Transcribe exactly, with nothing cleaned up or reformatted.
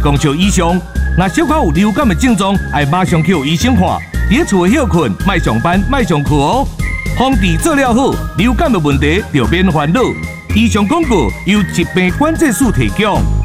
公笑以上。若小可有流感的症状，要马上去医生看。伫厝休困，莫上班，莫上课哦。防治做了好，流感的问题就免烦恼。以上广告由疾病管制署提供。